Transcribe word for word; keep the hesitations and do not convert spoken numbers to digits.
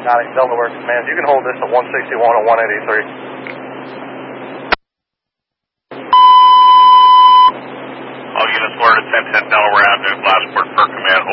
Got it, Delaware Command. You can hold this at one sixty-one and one eighty-three. All units ordered ten ten Delaware Avenue, last word for command.